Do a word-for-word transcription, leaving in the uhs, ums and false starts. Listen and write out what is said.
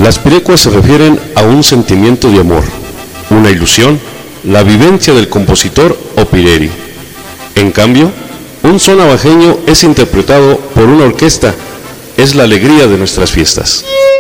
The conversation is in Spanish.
Las pirecuas se refieren a un sentimiento de amor, una ilusión, la vivencia del compositor o pireri. En cambio, un son navajeño es interpretado por una orquesta, es la alegría de nuestras fiestas.